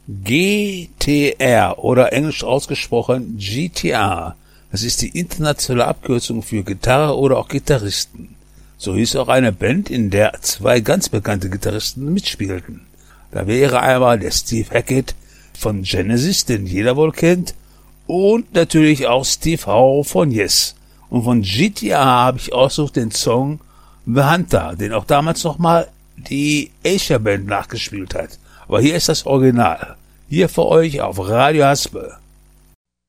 GTR oder englisch ausgesprochen GTR. Das ist die internationale Abkürzung für Gitarre oder auch Gitarristen. So hieß auch eine Band, in der zwei ganz bekannte Gitarristen mitspielten. Da wäre einmal der Steve Hackett von Genesis, den jeder wohl kennt, und natürlich auch Steve Howe von Yes. Und von GTR habe ich ausgesucht den Song The Hunter, den auch damals nochmal die Asia Band nachgespielt hat. Aber hier ist das Original. Hier für euch auf Radio Haspe.